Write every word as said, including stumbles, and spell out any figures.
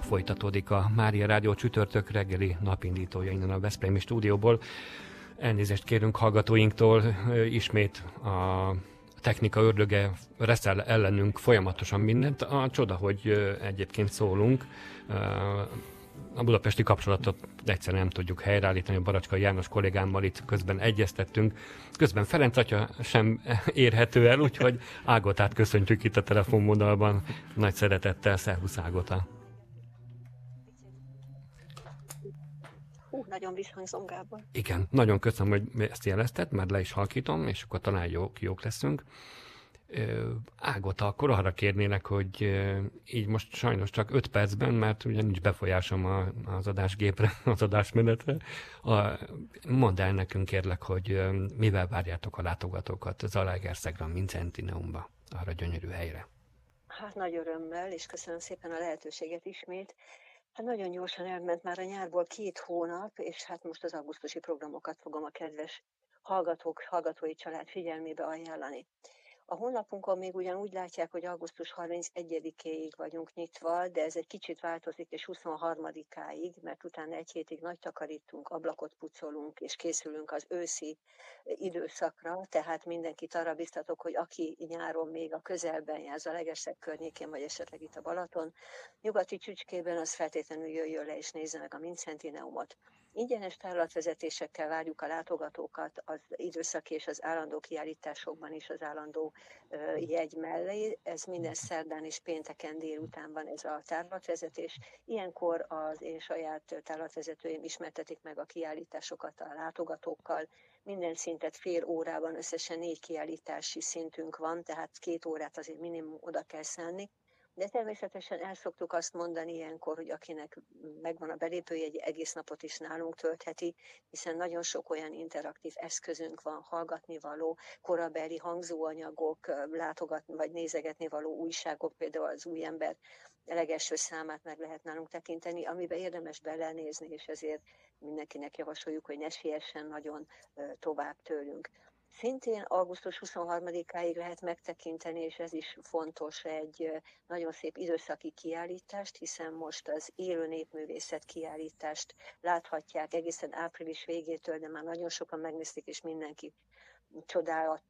Folytatódik a Mária Rádió csütörtök reggeli napindítója innen a veszprémi stúdióból. Elnézést kérünk hallgatóinktól, ismét a technika ördöge reszel ellenünk folyamatosan mindent. A csoda, hogy egyébként szólunk. A budapesti kapcsolatot egyszerűen nem tudjuk helyreállítani, a Baracskai János kollégámmal itt közben egyeztettünk. Közben Ferenc atya sem érhető el, úgyhogy Ágotát köszöntjük itt a telefonvonalban. Nagy szeretettel, szervusz Ágota! Hú, nagyon visszhangzom, Gábor. Igen, nagyon köszönöm, hogy ezt jelezted, már le is halkítom, és akkor talán jók, jók leszünk. Ágota, akkor arra kérnélek, hogy így most sajnos csak öt percben, mert ugye nincs befolyásom az adásgépre, az adásmenetre. Mondd el nekünk, kérlek, hogy mivel várjátok a látogatókat Zalaegerszegre, a Vincentineumba, arra gyönyörű helyre. Hát nagy örömmel, és köszönöm szépen a lehetőséget ismét. Hát nagyon gyorsan elment már a nyárból két hónap, és hát most az augusztusi programokat fogom a kedves hallgatók, hallgatói család figyelmébe ajánlani. A honlapunkon még ugyan úgy látják, hogy augusztus harmincegyedikéig vagyunk nyitva, de ez egy kicsit változik, és huszonharmadikáig, mert utána egy hétig nagy takarítunk, ablakot pucolunk, és készülünk az őszi időszakra, tehát mindenkit arra biztatok, hogy aki nyáron még a közelben jár, Zalaegerszeg környékén, vagy esetleg itt a Balaton, nyugati csücskében, az feltétlenül jöjjön le és nézze meg a Vincentineumot. Ingyenes tárlatvezetésekkel várjuk a látogatókat az időszaki és az állandó kiállításokban is az állandó uh, jegy mellé. Ez minden szerdán és pénteken délután van ez a tárlatvezetés. Ilyenkor az én saját tárlatvezetőim ismertetik meg a kiállításokat a látogatókkal. Minden szintet fél órában, összesen négy kiállítási szintünk van, tehát két órát azért minimum oda kell szánni. De természetesen el szoktuk azt mondani ilyenkor, hogy akinek megvan a belépőjegy, egész napot is nálunk töltheti, hiszen nagyon sok olyan interaktív eszközünk van, hallgatni való, korabeli hangzóanyagok, látogatni vagy nézegetni való újságok, például az Új Ember legelső számát meg lehet nálunk tekinteni, amiben érdemes belenézni, és ezért mindenkinek javasoljuk, hogy ne siessen nagyon tovább tőlünk. Szintén augusztus huszonharmadikáig lehet megtekinteni, és ez is fontos, egy nagyon szép időszaki kiállítást, hiszen most az élő népművészet kiállítást láthatják egészen április végétől, de már nagyon sokan megnézték, és mindenki csodálat,